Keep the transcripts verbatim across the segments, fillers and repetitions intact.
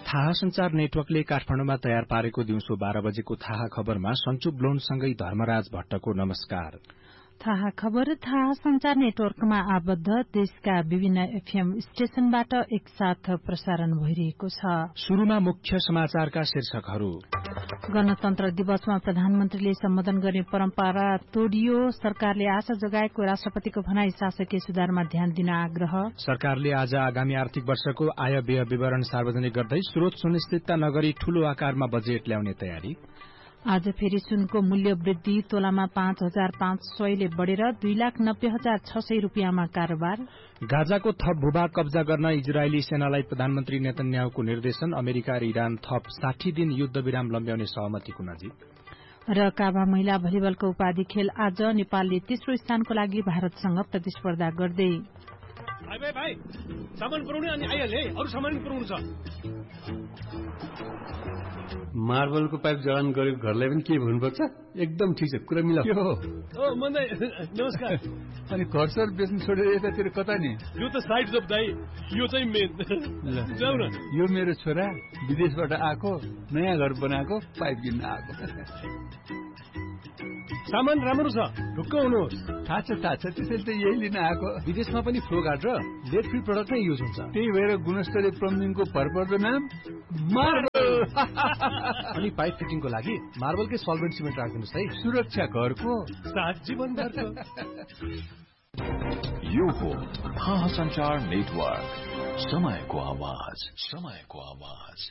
थाहा संचार नेटवर्कले काठमाडौँमा तयार पारेको दिउँसो बाह्र बजेको थाहा खबरमा सञ्चु ब्लोनसँगै धर्मराज भट्टको नमस्कार। थाहा खबर थाहा संचार नेटवर्कमा आबद्ध देशका विभिन्न एफएम स्टेशनबाट एकसाथ प्रसारण भइरहेको छ। शुरूमा मुख्य समाचारका शीर्षकहरू। गणतन्त्र दिवसमा प्रधानमन्त्रीले सम्बोधन गर्ने परम्परा तोडियो। सरकारले आशा जगाएको राष्ट्रपतिको भनाई शासकीय सुधारमा ध्यान दिन आग्रह। सरकारले आज आगामी आर्थिक वर्षको आय व्यय विवरण सार्वजनिक गर्दै स्रोत सुनिश्चितता नगरी ठूलो आकारमा बजेट ल्याउने तयारी। आज फेरि सुनको मूल्य वृद्धि तोलामा पाँच हजार पाँच सयले बढ़ेर दुई लाख नब्बे हजार छ सय रूपियाँमा कारोबार। गाजाको थप भूभाग कब्जा गर्न इजरायली सेनालाई प्रधानमन्त्री नेतन्याहुको निर्देशन। अमेरिका र इरान थप साठी दिन युद्ध विराम लम्ब्याउने सहमतिको नजिक। र काभा महिला भलिबलको उपाधि खेल आज नेपालले तेस्रो स्थानको लागि भारतसँग प्रतिस्पर्धा गर्दै। भाइ भाइ भाइ सामान पुर्याउने अनि आइहाले अरु सामान पुर्याउनु छ। मार्बलको पाइप जडान गरेको घरलाई पनि के भन्नुपर्छ? एकदम ठिक छ, कुरा मिला। ओ मन्दै नमस्कार। अनि घर सर बेच्नु छोडेर यतातिर कता नि? यो त साइड जब दाइ, यो चाहिँ मेन। जाऊ न। यो मेरो छोरा विदेशबाट आएको, नयाँ घर बनाएको, पाइप किन्न आएको। सामान राम्रो छ, ढुक्क हुनुहोस्। थाहा छ थाहा छ, त्यसैले त यही लिन आएको। विदेशमा पनि फ्लो गार्ड र लेड फ्री प्रडक्ट नै युज हुन्छ। त्यही भएर गुणस्तरीय प्लम्बिङको भरपर्दो नाम मार्बल। अनि पाइप फिटिङको लागि मार्बलकै सल्भेन्ट सिमेन्ट राखिदिनुहोस् है। सुरक्षा घरको साथ जीवन घरको। यो हो थाहा संचार नेटवर्क, समयको आवाज, समयको आवाज।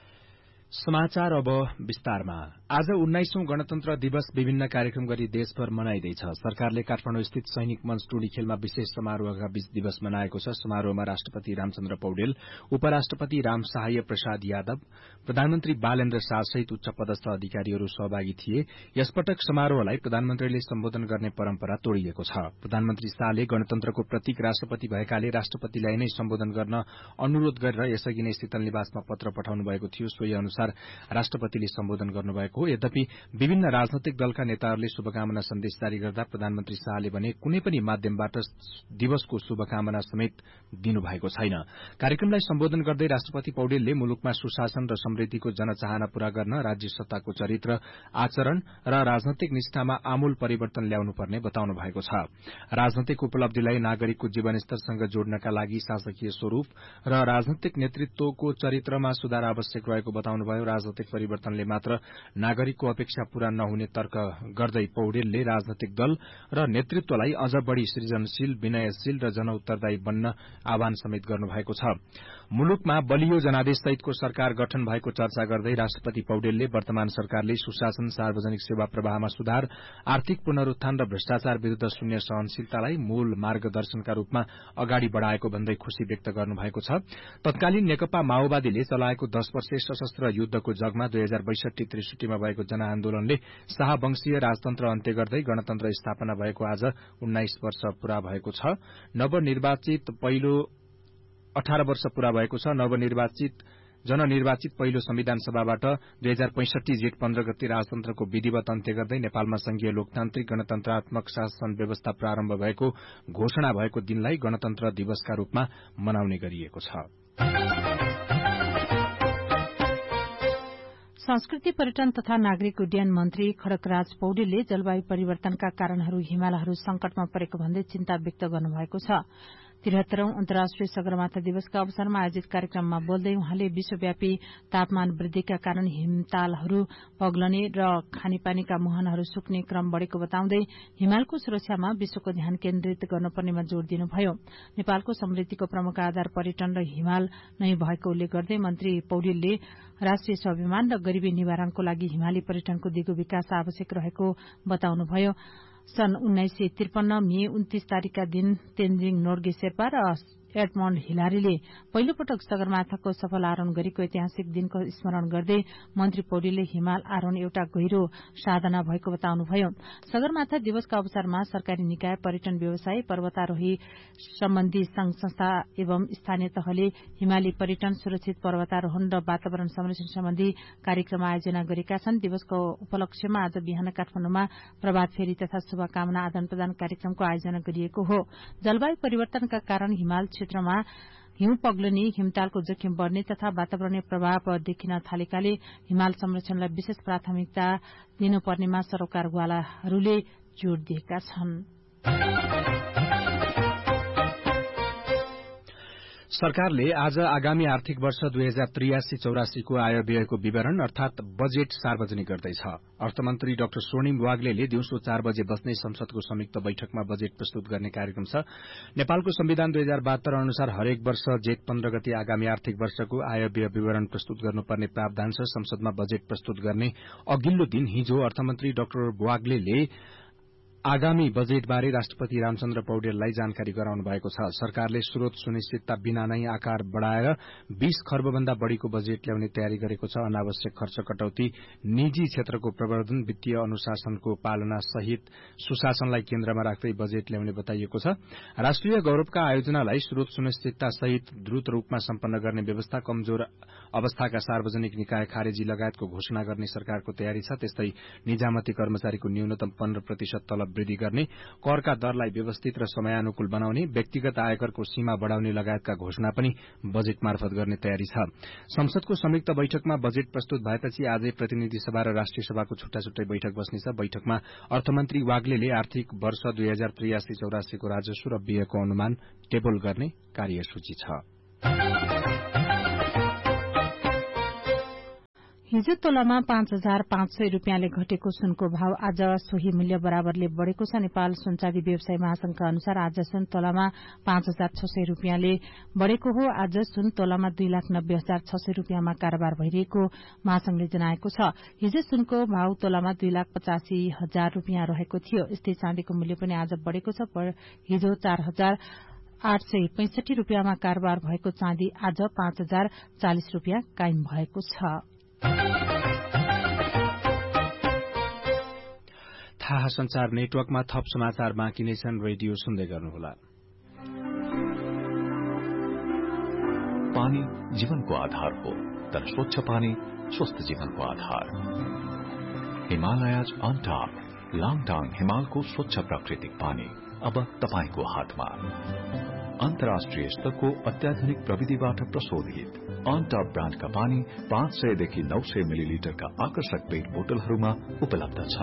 समाचार अब विस्तारमा। आज उन्नाइसौं गणतन्त्र दिवस विभिन्न कार्यक्रम गरी देशभर मनाइँदैछ। सरकारले काठमाडौँ स्थित सैनिक मंच टोली खेलमा विशेष समारोहका बीच दिवस मनाएको छ। समारोहमा राष्ट्रपति रामचन्द्र पौडेल, उपराष्ट्रपति राम सहाय प्रसाद यादव, प्रधानमन्त्री बालेन्द्र शाह सहित उच्च पदस्थ अधिकारीहरू सहभागी थिए। यसपटक समारोहलाई प्रधानमन्त्रीले सम्बोधन गर्ने परम्परा तोडिएको छ। प्रधानमन्त्री शाहले गणतन्त्रको प्रतीक राष्ट्रपति भएकाले राष्ट्रपतिलाई नै सम्बोधन गर्न अनुरोध गरेर यसअघि नै शीतल निवासमा पत्र पठाउनु भएको थियो। सोही अनुसार राष्ट्रपतिले सम्बोधन गर्नुभएको हो। यद्यपि विभिन्न राजनैतिक दलका नेताहरूले शुभकामना सन्देश जारी गर्दा प्रधानमन्त्री शाहले भने कुनै पनि माध्यमबाट दिवसको शुभकामना समेत दिनुभएको छैन। कार्यक्रमलाई सम्बोधन गर्दै राष्ट्रपति पौडेलले मुलुकमा सुशासन र समृद्धिको जनचाहना पूरा गर्न राज्य सत्ताको चरित्र, आचरण र राजनैतिक निष्ठामा आमूल परिवर्तन ल्याउनुपर्ने बताउनु भएको छ। राजनैतिक उपलब्धिलाई नागरिकको जीवनस्तरसँग जोड्नका लागि शासकीय स्वरूप र राजनैतिक नेतृत्वको चरित्रमा सुधार आवश्यक रहेको बताउनु भयो। राजनैतिक परिवर्तनले मात्र नागरिकको अपेक्षा पूरा नहुने तर्क गर्दै पौडेलले राजनैतिक दल र नेतृत्वलाई अझ बढ़ी सृजनशील, विनयशील र जनउत्तरदायी बन्न आह्वान समेत गर्नुभएको छ। मुलुकमा बलियो जनादेश सहितको सरकार गठन भएको चर्चा गर्दै राष्ट्रपति पौडेलले वर्तमान सरकारले सुशासन, सार्वजनिक सेवा प्रवाहमा सुधार, आर्थिक पुनरुत्थान र भ्रष्टाचार विरूद्ध शून्य सहनशीलतालाई मूल मार्गदर्शनका रूपमा अगाडि बढ़ाएको भन्दै खुशी व्यक्त गर्नुभएको छ। तत्कालीन नेकपा माओवादीले चलाएको दश वर्षे सशस्त्र युद्धको जगमा दुई हजार बैसठी त्रिसठीमा भएको जनआन्दोलनले शाहवंशीय राजतन्त्र अन्त्य गर्दै गणतन्त्र स्थापना भएको आज उन्नाइस वर्ष पूरा भएको छ। नवनिर्वाचित पहिलो अठार वर्ष पूरा भएको छ। नवनिर्वाचित जननिर्वाचित पहिलो संविधान सभाबाट दुई हजार पैंसठी जेठ पन्ध्र गते राजतन्त्रको विधिवत अन्त्य गर्दै नेपालमा संघीय लोकतान्त्रिक गणतन्त्रात्मक शासन व्यवस्था प्रारम्भ भएको घोषणा भएको दिनलाई गणतन्त्र दिवसका रूपमा मनाउने गरिएको छ। संस्कृति, पर्यटन तथा नागरिक उड्डयन मन्त्री खड्गराज पौडेलले जलवायु परिवर्तनका कारणहरू हिमालहरू संकटमा परेको भन्दै चिन्ता व्यक्त गर्नुभएको छ। त्रिहत्तरौं अन्तर्राष्ट्रिय सगरमाथा दिवसका अवसरमा आयोजित कार्यक्रममा बोल्दै उहाँले विश्वव्यापी तापमान वृद्धिका कारण हिमतालहरू पग्लने र खानेपानीका मुहानहरू सुक्ने क्रम बढ़ेको बताउँदै हिमालको सुरक्षामा विश्वको ध्यान केन्द्रित गर्नुपर्नेमा जोड़ दिनुभयो। नेपालको समृद्धिको प्रमुख आधार पर्यटन र हिमाल नै भएको उल्लेख गर्दै मन्त्री पौडेलले राष्ट्रिय स्वाभिमान र गरीबी निवारणको लागि हिमाली पर्यटनको दिगो विकास आवश्यक रहेको बताउनुभयो। सन् उन्नाइस सय त्रिपन्न मे उन्तीस तारिकका दिन तेन्जिङ नोर्गे शेर्पा र एडमण्ड हिलारीले पहिलो पटक सगरमाथाको सफल आरोहण गरेको ऐतिहासिक दिनको स्मरण गर्दै मन्त्री पौडेलले हिमाल आरोहण एउटा गहिरो साधना भएको बताउनुभयो। सगरमाथा दिवसका अवसरमा सरकारी निकाय, पर्यटन व्यवसाय, पर्वतारोही सम्बन्धी संघ संस्था एवं स्थानीय तहले हिमाली पर्यटन, सुरक्षित पर्वतारोहण र वातावरण संरक्षण सम्बन्धी कार्यक्रम आयोजना गरेका छन्। दिवसको उपलक्ष्यमा आज बिहान काठमाडौँमा प्रभात फेरी तथा शुभकामना आदान प्रदान कार्यक्रमको आयोजना गरिएको हो। जलवायु परिवर्तनका कारण हिमाल क्षेत्रमा हिउँ पग्लनी, हिमतालको जोखिम बढ़ने तथा वातावरणीय प्रभाव देखिन थालेकाले हिमाल संरक्षणलाई विशेष प्राथमिकता दिनुपर्नेमा सरोकारवालाहरूले जोड़ दिएका छन्। सरकारले आज आगामी आर्थिक वर्ष दुई हजार त्रियासी चौरासीको आय व्ययको विवरण अर्थात बजेट सार्वजनिक गर्दैछ। अर्थमन्त्री डाक्टर स्वर्णिम वाग्लेले दिउँसो चार बजे बस्ने संसदको संयुक्त बैठकमा बजेट प्रस्तुत गर्ने कार्यक्रम छ। नेपालको संविधान दुई हजार बहत्तर अनुसार हरेक वर्ष जेठ पन्ध्र गते आगामी आर्थिक वर्षको आय व्यय विवरण प्रस्तुत गर्नुपर्ने प्रावधान छ। संसदमा बजेट प्रस्तुत गर्ने अघिल्लो दिन हिजो अर्थमन्त्री डाक्टर वाग्लेले आगामी बजेटबारे राष्ट्रपति रामचन्द्र पौडेललाई जानकारी गराउनु भएको छ। सरकारले स्रोत सुनिश्चितता बिना नै आकार बढ़ाएर बीस खर्बभन्दा बढ़ीको बजेट ल्याउने तयारी गरेको छ। अनावश्यक खर्च कटौती, निजी क्षेत्रको प्रवर्धन, वित्तीय अनुशासनको पालना सहित सुशासनलाई केन्द्रमा राख्दै बजेट ल्याउने बताइएको छ। राष्ट्रिय गौरवका आयोजनालाई स्रोत सुनिश्चितता सहित द्रुत रूपमा सम्पन्न गर्ने व्यवस्था, कमजोर अवस्थाका सार्वजनिक निकाय खारेजी लगायतको घोषणा गर्ने सरकारको तयारी छ। त्यस्तै निजामती कर्मचारीको न्यूनतम पन्ध्र प्रतिशत तलब वृद्धि गर्ने, करका दरलाई व्यवस्थित र समयानुकूल बनाउने, व्यक्तिगत आयकरको सीमा बढ़ाउने लगायतका घोषणा पनि बजेट मार्फत गर्ने तयारी छ। संसदको संयुक्त बैठकमा बजेट प्रस्तुत भएपछि आजै प्रतिनिधि सभा र राष्ट्रिय सभाको छुट्टा छुट्टै बैठक बस्नेछ। बैठकमा अर्थमन्त्री वाग्लेले आर्थिक वर्ष दुई हजार त्रियासी चौरासीको राजस्व र व्ययको अनुमान टेबल गर्ने कार्यसूची छ। हिजो तोलामा पाँच हजार पाँच सय रूपियाँले घटेको सुनको भाव आज सोही मूल्य बराबरले बढ़ेको छ। नेपाल सुनचाँदी व्यवसाय महासंघका अनुसार आज सुन तोलामा पाँच हजार छ सय रूपियाँले बढ़ेको हो। आज सुन तोलामा दुई लाख नब्बे हजार छ सय रूपियाँमा कारोबार भइरहेको महासंघले जनाएको छ। हिजो सुनको भाव तोलामा दुई लाख पचासी हजार रूपियाँ रहेको थियो। यस्तै चाँदीको मूल्य पनि आज बढ़ेको छ। हिजो चार हजार आठ सय पैंसठी रूपियाँमा कारोबार भएको चाँदी आज पाँच हजार चालिस रूपियाँ कायम भएको छ। थाहा संचार नेटवर्कमा थप समाचार बाँकी नै छन्। रेडियो सुन्दै गर्नुहोला। पानी जीवनको आधार हो, तर स्वच्छ पानी स्वस्थ जीवनको आधार। हिमालयज अन टप, लाङटाङ हिमालको स्वच्छ प्राकृतिक पानी अब तपाईको हातमा। अन्तर्राष्ट्रिय स्तरको अत्याधुनिक प्रविधिबाट प्रशोधित अन टप ब्रान्डका पानी पाँच सयदेखि नौ सय मिलिलिटरका आकर्षक पेट बोतलहरूमा उपलब्ध छ।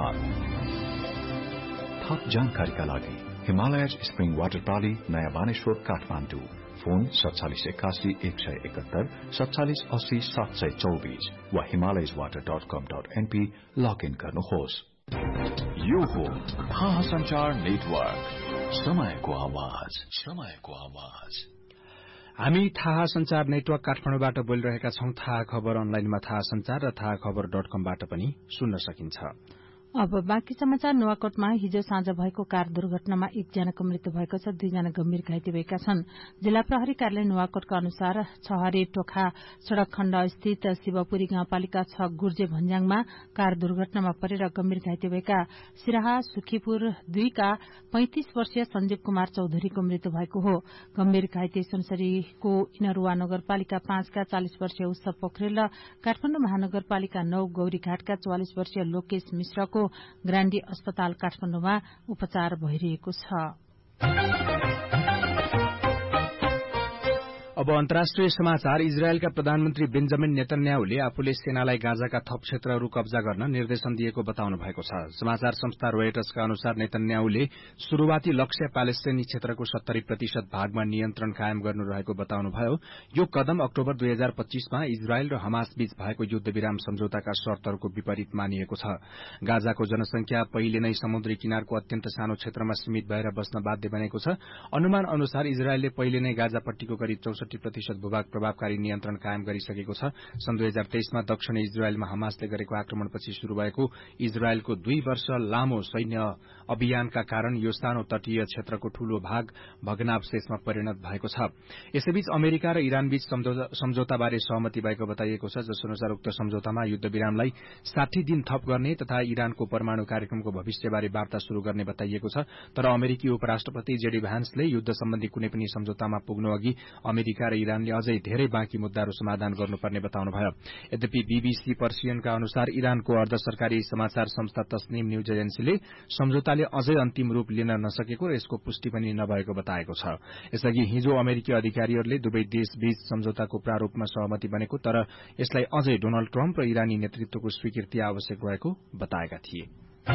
थप जानकारीका लागि हिमालयज स्प्रिङ वाटर प्रणाली, नयाँ बानेश्वर, काठमाडौँ। फोन सत्तालिस एकासी एक सय एकहत्तर सत्तालिस अस्सी सात सय चौबीस वा हिमालयज वाटर डट कम डट एनपी लगइन गर्नुहोस्। यो हो थाहा संचार नेटवर्क, समयको आवाज, समयको आवाज। हामी थाहा संचार नेटवर्क काठमाडौँबाट बोलिरहेका छौं। थाहा खबर अनलाइनमा थाहा संचार र थाहा खबर डट कमबाट पनि सुन्न सकिन्छ। अब बाँकी समाचार। नुवाकोटमा हिजो साँझ भएको कार दुर्घटनामा एकजनाको मृत्यु भएको छ, दुईजना गम्भीर घाइते भएका छन्। जिल्ला प्रहरी कार्यालय नुवाकोटका अनुसार छहरे टोखा सड़क खण्ड स्थित शिवपुरी गाउँपालिका छ गुर्जे भन्ज्याङमा कार दुर्घटनामा परेर गम्भीर घाइते भएका सिराहा सुखीपुर दुईका पैंतिस वर्षीय संजीव कुमार चौधरीको मृत्यु भएको हो। गम्भीर घाइते सुनसरीको इनरुवा नगरपालिका पाँचका चालिस वर्षीय उत्सव पोखरेल र काठमाडौँ महानगरपालिका नौ गौरीघाटका चौवालिस वर्षीय लोकेश मिश्रको ग्रान्डी अस्पताल काठमाडौँमा उपचार भइरहेको छ। अब अन्तर्राष्ट्रिय समाचार। इजरायलका प्रधानमन्त्री बेन्जामिन नेतन्याहुले आफूले सेनालाई गाजाका थप क्षेत्रहरू कब्जा गर्न निर्देशन दिएको बताउनु भएको छ। समाचार संस्था रोयटर्सका अनुसार नेतन्याहुले शुरूआती लक्ष्य प्यालेस्टाइनी क्षेत्रको सत्तरी प्रतिशत भागमा नियन्त्रण कायम गर्नु रहेको बताउनुभयो। यो कदम अक्टोबर दुई हजार पच्चीसमा इजरायल र हमास बीच भएको युद्धविराम सम्झौताका शर्तहरूको विपरीत मानिएको छ। गाजाको जनसंख्या पहिले नै समुद्री किनारको अत्यन्त सानो क्षेत्रमा सीमित भएर बस्न बाध्य बनेको छ। अनुमान अनुसार इजरायलले पहिले नै गाजापट्टिको करिब चौसठी प्रतिशत भूभाग प्रभावकारी नियन्त्रण कायम गरिसकेको छ। सन् दुई हजार तेइसमा दक्षिणी इजरायलमा हमासले गरेको आक्रमणपछि शुरू भएको इजरायलको दुई वर्ष लामो सैन्य अभियानका कारण यो सानो तटीय क्षेत्रको ठूलो भाग भग्नावशेषमा परिणत भएको छ। यसैबीच अमेरिका र इरानबीच सम्झौताबारे सहमति भएको बताइएको छ, जसअनुसार उक्त सम्झौतामा युद्धविरामलाई साठी दिन थप गर्ने तथा इरानको परमाणु कार्यक्रमको भविष्यबारे वार्ता शुरू गर्ने बताइएको छ। तर अमेरिकी उपराष्ट्रपति जेडी भ्यान्सले युद्ध सम्बन्धी कुनै पनि सम्झौतामा पुग्नु अघि अमेरिका अमेरिका र इरानले अझै धेरै बाँकी मुद्दाहरू समाधान गर्नुपर्ने बताउनुभयो। यद्यपि बीबीसी पर्सियनका अनुसार इरानको अर्ध सरकारी समाचार संस्था तस्निम न्यूज एजेन्सीले सम्झौताले अझै अन्तिम रूप लिन नसकेको र यसको पुष्टि पनि नभएको बताएको छ। यसअघि हिजो अमेरिकी अधिकारीहरूले दुवै देशबीच सम्झौताको प्रारूपमा सहमति बनेको, तर यसलाई अझै डोनाल्ड ट्रम्प र इरानी नेतृत्वको स्वीकृति आवश्यक रहेको बताएका थिए।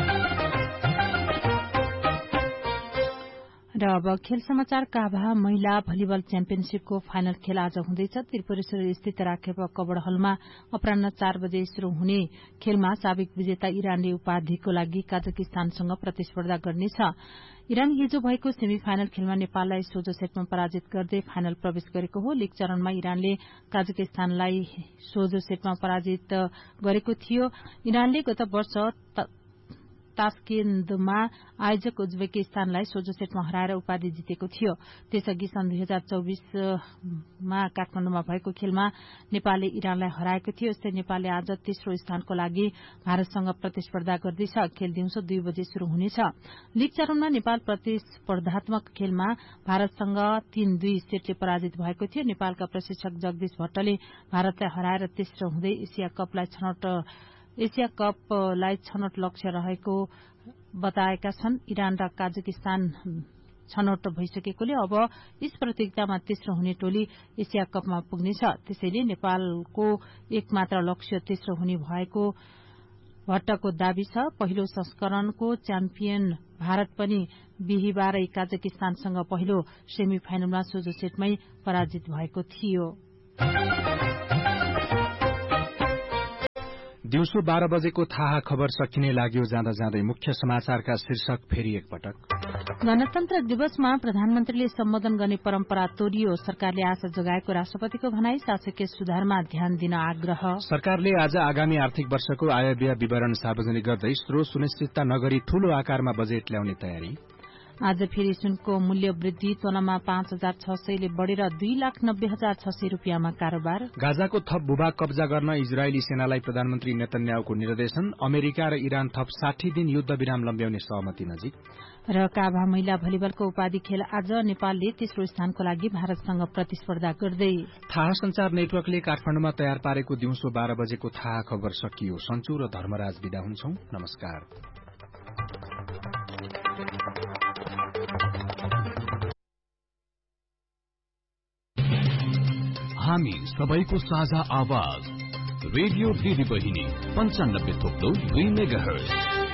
र अब खेल समाचार। काभा महिला भलिबल च्याम्पियनशीपको फाइनल खेल आज हुँदैछ। त्रिपुरेश्वर स्थित राखेप कबड़ हलमा अपरान्ह चार बजे शुरू हुने खेलमा साबिक विजेता इरानले उपाधिको लागि काजाकिस्तानसँग प्रतिस्पर्धा गर्नेछ। इरान हिजो भएको सेमी फाइनल खेलमा नेपाललाई सोझो सेटमा पराजित गर्दै फाइनल प्रवेश गरेको हो। लीग चरणमा इरानले काजाकिस्तानलाई सोझो सेटमा पराजित गरेको थियो। इरानले गत वर्ष तास्केन्दमा आयोजक उज्बेकिस्तानलाई सोझो सेटमा हराएर उपाधि जितेको थियो। त्यसअघि सन् दुई हजार चौबीसमा काठमाडौँमा भएको खेलमा नेपालले इरानलाई हराएको थियो। यस्तै नेपालले आज तेस्रो स्थानको लागि भारतसँग प्रतिस्पर्धा गर्दैछ। खेल दिउँसो दुई बजे शुरू हुनेछ। लीग चरणमा नेपाल प्रतिस्पर्धात्मक खेलमा भारतसँग तीन दुई सेटले पराजित भएको थियो। नेपालका प्रशिक्षक जगदीश भट्टले भारतलाई हराएर तेस्रो हुँदै एसिया कपलाई छनौट एसिया कपलाई छनौट लक्ष्य रहेको बताएका छन्। इरान र काजाकिस्तान छनौट भइसकेकोले अब यस प्रतियोगितामा तेस्रो हुने टोली एसिया कपमा पुग्नेछ। त्यसैले नेपालको एकमात्र लक्ष्य तेस्रो हुने भएको भट्टको दावी छ। पहिलो संस्करणको च्याम्पियन भारत पनि बिहिबारै काजाकिस्तानसँग पहिलो सेमी फाइनलमा सोझो सेटमै पराजित भएको थियो। दिउँसो बाह्र बजेको थाहा खबर सकिने लाग्यो जाँदा जाँदै मुख्य समाचारका शीर्षक फेरि एकपटक। गणतन्त्र दिवसमा प्रधानमन्त्रीले सम्बोधन गर्ने परम्परा तोडियो। सरकारले आशा जगाएको राष्ट्रपतिको भनाई। शासकीय सुधारमा ध्यान दिन आग्रह। सरकारले आज आगामी आर्थिक वर्षको आय व्यय विवरण सार्वजनिक गर्दै स्रोत सुनिश्चितता नगरी ठूलो आकारमा बजेट ल्याउने तयारी। आज फेरि सुनको मूल्य वृद्धि। तोलामा पाँच हजार छ सयले बढ़ेर दुई लाख नब्बे हजार छ सय रूपियाँमा कारोबार। गाजाको थप भूभाग कब्जा गर्न इजरायली सेनालाई प्रधानमन्त्री नेतन्याहुको निर्देशन। अमेरिका र इरान थप साठी दिन युद्ध विराम लम्ब्याउने सहमति नजिक। र काभा महिला भलिबलको उपाधि खेल आज नेपालले तेस्रो स्थानको लागि भारतसँग प्रतिस्पर्धा गर्दै। थाहा संचार नेटवर्कले काठमाडौँमा तयार पारेको दिउँसो बाह्र बजेको थाहा खबर सकियो। सञ्चु र धर्मराज बिदा हुन्छौं। नमस्कार। हामी सबैको साझा आवाज रेडियो दिदी बहिनी पञ्चानब्बे थोप्लो दुई मेगाहर्ज।